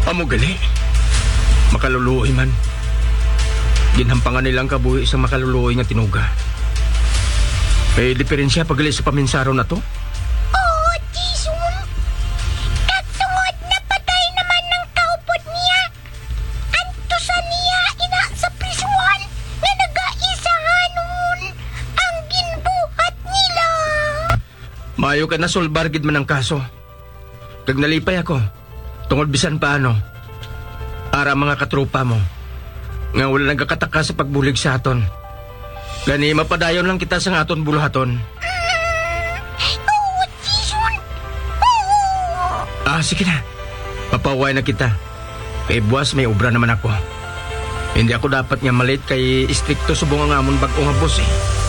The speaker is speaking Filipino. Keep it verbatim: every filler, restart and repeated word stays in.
Amo gali. Makaluluoy man. Ginhampangan nilang kabuhi sa makaluluoy nga tinuga. May diferensya pag gali sa paminsaro na to? Oo, Jason. Katungod na patay naman ng kaupod niya. Antusan niya ina sa prisuhan nga nag-aisahan nun ang ginbuhat nila. Maayo ka na solbar gid man ang kaso. Kag nalipay ako. Tungod bisan paano. Para mga katrupa mo. Nga wala nagkakataka sa pagbulig sa aton. Gani mapadayon lang kita sa aton buluhaton. Oo, Jason. Oo. Ah, sige na. Papaway na kita. Kay buwas may obra naman ako. Hindi ako dapat nga malit kay istrikto subong ang amon bag-o nga boss eh.